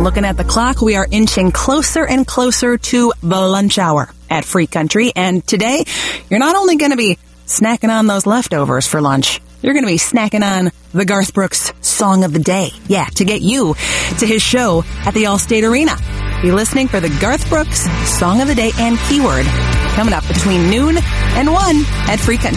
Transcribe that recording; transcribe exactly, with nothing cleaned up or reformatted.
looking at the clock, we are inching closer and closer to the lunch hour at Free Country. And today, you're not only going to be snacking on those leftovers for lunch, you're going to be snacking on the Garth Brooks Song of the Day. Yeah, to get you to his show at the Allstate Arena. Be listening for the Garth Brooks Song of the Day and Keyword coming up between noon and one at Free Country.